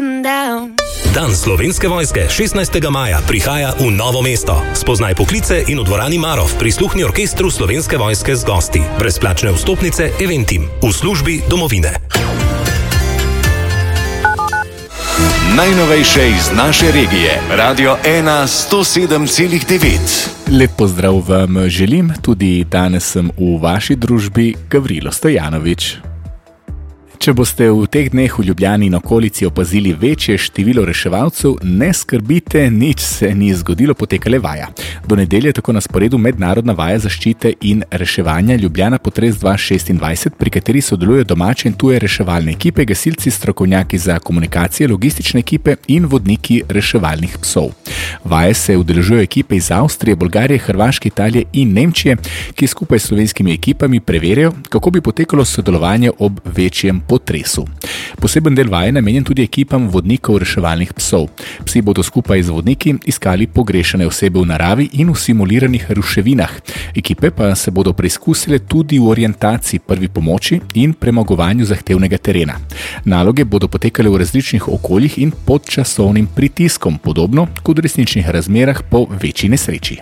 and down. Dan Slovenske vojske 16. maja prihaja v Novo mesto. Spoznaj poklice in v dvorani Marof prisluhni orkestru Slovenske vojske z gosti. Brezplačne vstopnice Eventim v službi domovine. Najnovejše iz naše regije. Radio 1 107,9. Lep pozdrav vam želim, tudi danes sem v vaši družbi Gavrilo Stojanovič. Če boste v teh dneh v Ljubljani in okolici opazili večje število reševalcev, ne skrbite, nič se ni zgodilo, potekale vaja. Do nedelje je tako na sporedu mednarodna vaja zaščite in reševanja Ljubljana Potres 2026, pri kateri sodelujejo domače in tuje reševalne ekipe, gasilci, strokovnjaki za komunikacije, logistične ekipe in vodniki reševalnih psov. Vaje se udeležujejo ekipe iz Avstrije, Bolgarije, Hrvaške, Italije in Nemčije, ki skupaj s slovenskimi ekipami preverjajo, kako bi potekalo sodelovanje ob večjem potresu. Poseben del vaje je namenjen tudi ekipam vodnikov reševalnih psov. Psi bodo skupaj z vodniki iskali pogrešane osebe v naravi in v simuliranih ruševinah. Ekipe pa se bodo preizkusile tudi v orientaciji, prvi pomoči in premagovanju zahtevnega terena. Naloge bodo potekale v različnih okoljih in pod časovnim pritiskom, podobno kot v resničnih razmerah po večji nesreči.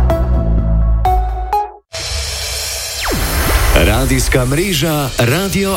Radijska mreža Radio